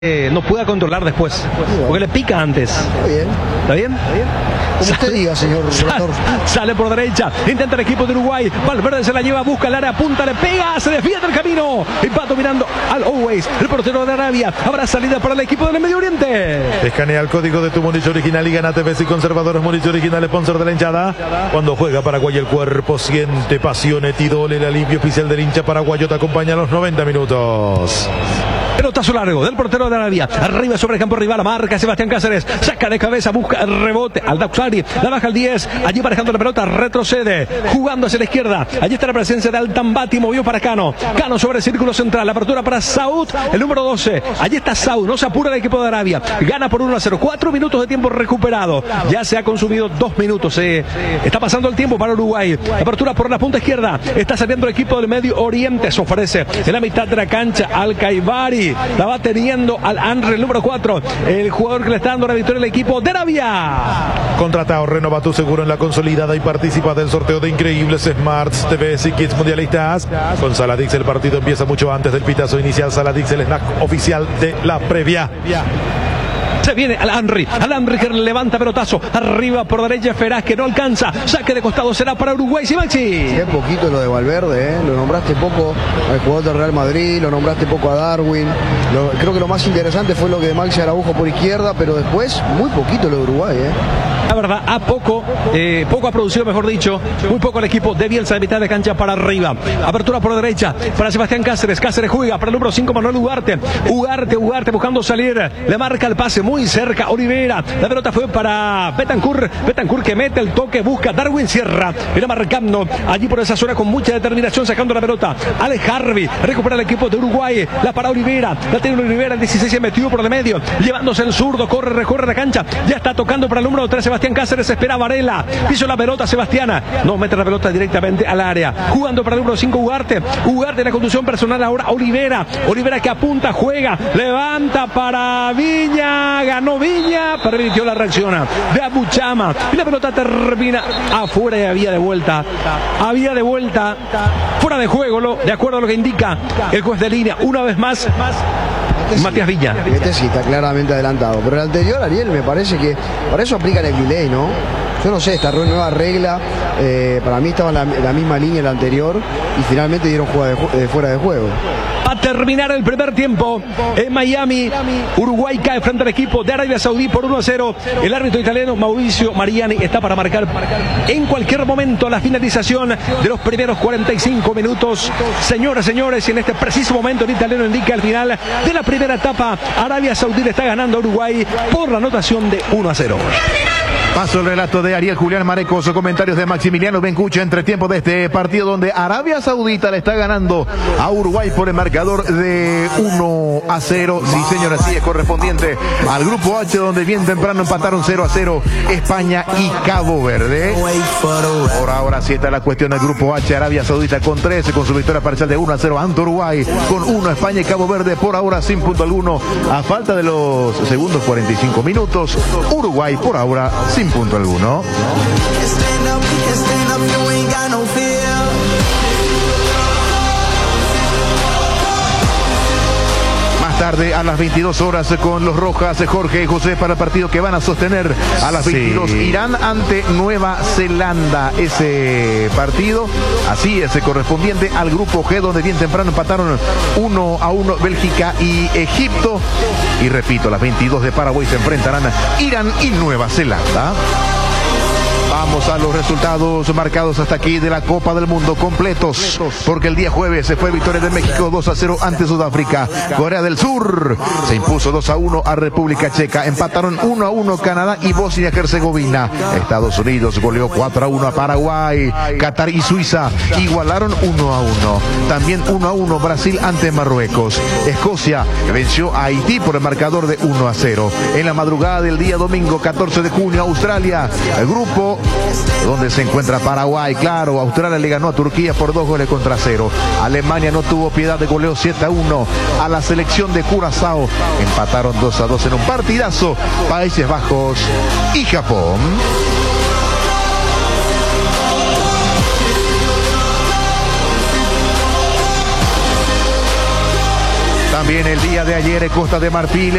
no pueda controlar después, porque le pica antes. Está bien. ¿Está bien? ¿Está bien? Como usted diga, señor relator. Sale por derecha, intenta el equipo de Uruguay. Valverde se la lleva, busca el área, apunta, le pega, se desvía del camino. Y va dominando al Always, el portero de Arabia. Habrá salida para el equipo del Medio Oriente. Escanea el código de tu municio original y gana TVS y Conservadores Municio Original, sponsor de la hinchada. Cuando juega Paraguay el cuerpo siente pasión, Etidol, el alivio oficial del hincha paraguayo, te acompaña a los 90 minutos. Pelotazo largo del portero de Arabia. Arriba sobre el campo rival. Marca Sebastián Cáceres. Saca de cabeza. Busca el rebote. Al Daxari. La baja al 10. Allí manejando la pelota. Retrocede. Jugando hacia la izquierda. Allí está la presencia de Altambati. Movió para Cano. Cano sobre el círculo central. La apertura para Saud. El número 12. Allí está Saud. No se apura el equipo de Arabia. Gana por 1-0. 4 minutos de tiempo recuperado. Ya se ha consumido 2 minutos. Está pasando el tiempo para Uruguay. Apertura por la punta izquierda. Está saliendo el equipo del Medio Oriente. Se ofrece en la mitad de la cancha al Caibari. La va teniendo al Andre, el número 4, el jugador que le está dando la victoria al equipo de Arabia. Contratado, renova tu seguro en la consolidada y participa del sorteo de increíbles Smarts, TVS y Kits mundialistas. Con Saladix el partido empieza mucho antes del pitazo inicial. Saladix, el snack oficial de la previa. Se viene al Henry que levanta pelotazo. Arriba por derecha Feraz, que no alcanza. Saque de costado será para Uruguay. Sí, Maxi. Qué poquito lo de Valverde, Lo nombraste poco al jugador del Real Madrid, lo nombraste poco a Darwin. Creo que lo más interesante fue lo que de Maxi Araujo por izquierda, pero después muy poquito lo de Uruguay, La verdad, poco ha producido, mejor dicho, muy poco el equipo de Bielsa de mitad de cancha para arriba. Apertura por derecha para Sebastián Cáceres. Cáceres juega para el número 5, Manuel Ugarte. Ugarte buscando salir. Le marca el pase muy cerca Olivera. La pelota fue para Betancourt que mete el toque, busca Darwin Sierra. Viene marcando allí por esa zona con mucha determinación, sacando la pelota. Alex Harvey recupera el equipo de Uruguay. La para Olivera. La tiene Olivera, el 16 se metió por el medio. Llevándose el zurdo, recorre la cancha. Ya está tocando para el número 3, Sebastián Cáceres, espera Varela, piso la pelota Sebastiana, no mete la pelota directamente al área, jugando para el número 5 Ugarte la conducción personal ahora Olivera que apunta, juega, levanta para Viña, ganó Viña, permitió la reacción de Abuchama y la pelota termina afuera y había de vuelta, fuera de juego, de acuerdo a lo que indica el juez de línea, una vez más Matías Viña. Este sí está claramente adelantado, pero el anterior, Ariel, me parece que para eso aplican el delay, ¿no? Yo no sé, esta nueva regla, para mí estaba en la misma línea el anterior y finalmente dieron fuera de juego. A terminar el primer tiempo en Miami, Uruguay cae frente al equipo de Arabia Saudí por 1-0. El árbitro italiano Mauricio Mariani está para marcar en cualquier momento la finalización de los primeros 45 minutos. Señoras, señores, y en este preciso momento el italiano indica el final de la primera etapa. Arabia Saudí le está ganando a Uruguay por la anotación de 1-0. Paso el relato de Ariel Julián Marecoso, comentarios de Maximiliano Bencucha, entre tiempo de este partido donde Arabia Saudita le está ganando a Uruguay por el marcador de 1-0. Sí, señora, sí es correspondiente al grupo H, donde bien temprano empataron 0-0 España y Cabo Verde. Por ahora sí está la cuestión del grupo H, Arabia Saudita con 13, con su victoria parcial de 1-0 ante Uruguay, con 1 España y Cabo Verde por ahora sin punto alguno, a falta de los segundos 45 minutos, Uruguay por ahora sin punto alguno. Más tarde a las 22 horas con los Rojas, Jorge y José, para el partido que van a sostener a las 22. Irán ante Nueva Zelanda. Ese partido, así es, correspondiente al grupo G, donde bien temprano empataron 1-1 Bélgica y Egipto. Y repito, a las 22 de Paraguay se enfrentarán Irán y Nueva Zelanda. Vamos a los resultados marcados hasta aquí de la Copa del Mundo completos, porque el día jueves se fue victoria de México 2-0 ante Sudáfrica. Corea del Sur se impuso 2-1 a República Checa. Empataron 1-1 Canadá y Bosnia-Herzegovina. Estados Unidos goleó 4-1 a Paraguay. Qatar y Suiza igualaron 1-1. También 1-1 Brasil ante Marruecos. Escocia venció a Haití por el marcador de 1-0. En la madrugada del día domingo 14 de junio, Australia, el grupo donde se encuentra Paraguay. Claro, Australia le ganó a Turquía por 2-0. Alemania no tuvo piedad de goleo 7-1 a la selección de Curazao. Empataron 2-2 en un partidazo Países Bajos y Japón. También el día de ayer Costa de Marfil